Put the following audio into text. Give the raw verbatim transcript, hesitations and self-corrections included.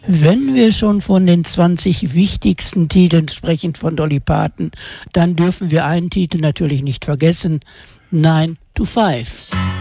Wenn wir schon von den zwanzig wichtigsten Titeln sprechen von Dolly Parton, dann dürfen wir einen Titel natürlich nicht vergessen. Nine to Five.